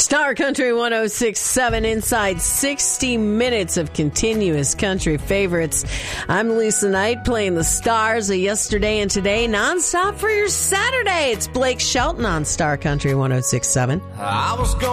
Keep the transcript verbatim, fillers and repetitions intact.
Star Country one oh six point seven inside sixty minutes of continuous country favorites. I'm Lisa Knight playing the stars of yesterday and today nonstop for your Saturday. It's Blake Shelton on Star Country one oh six point seven. I was going